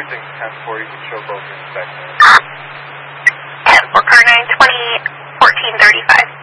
Everything's 10-4. You can show both inspections. 10-4, car 920, 1435.